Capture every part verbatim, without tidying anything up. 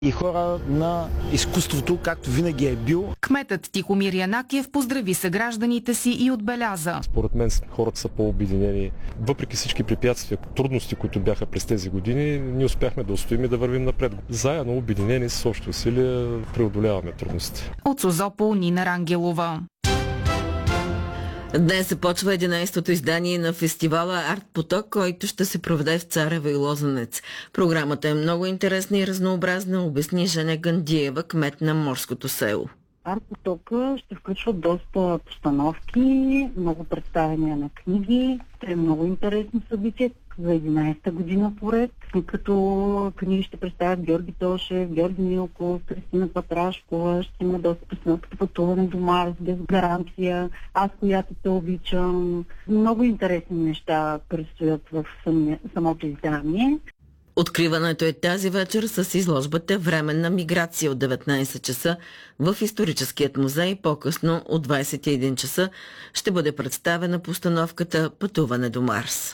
и хора на изкуството, както винаги е бил. Кметът Тихомир Янакиев поздрави съгражданите си и отбеляза: според мен хората са по-обединени. Въпреки всички препятствия, трудности, които бяха през тези години, ние успяхме да устоим и да вървим напред. Заедно, обединени с общи усилия, преодоляваме трудностите. От Созопол Нина Рангелова. Днес започва единайсетото издание на фестивала Арт Поток, който ще се проведе в Царево и Лозенец. Програмата е много интересна и разнообразна, обясни Женя Гандиева, кмет на Морското село. Арт Потока ще включва доста постановки, много представяния на книги. Те е много интересно събитие за единайсета година поред, като книги ще представят Георги Тошев, Георги Милков, Кристина Патрашкова, ще има доста постановки Пътуване до Марс, Без гаранция, Аз, която те обичам. Много интересни неща предстоят в самото издание. Откриването е тази вечер с изложбата Временна миграция от деветнайсет часа в Историческият музей. По-късно от двайсет и един часа ще бъде представена постановката Пътуване до Марс.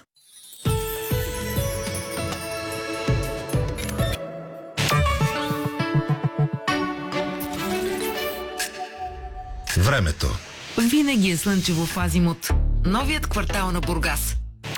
Времето. Винаги е слънчево в Азимут. Новият квартал на Бургас.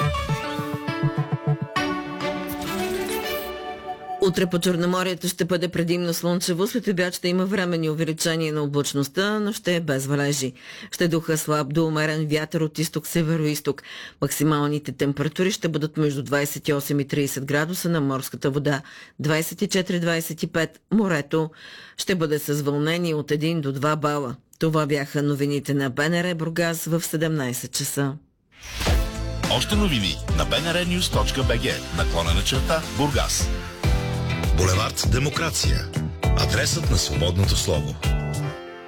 Утре по Черноморието ще бъде предимно слънчево, след обяд ще има временни увеличения на облачността, но ще е без валежи. Ще духа слаб до умерен вятър от изток-северо-исток. Максималните температури ще бъдат между двайсет и осем и трийсет градуса на морската вода, двайсет и четири до двайсет и пет морето ще бъде с вълнение от един до два бала. Това бяха новините на БНР Бургас в седемнайсет часа. Още новини на би ен ар нюз точка би джи, наклонена черта Бургас. Булевард Демокрация. Адресът на свободното слово.